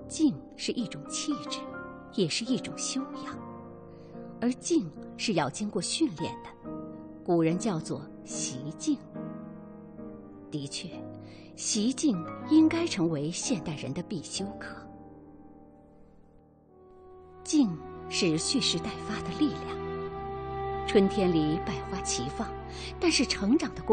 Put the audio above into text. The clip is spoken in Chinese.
静是一种气质，也是一种修养，而静是要经过训练的，古人叫做习静。的确，习静应该成为现代人的必修课。静是蓄势待发的力量。春天里百花齐放，但是成长的过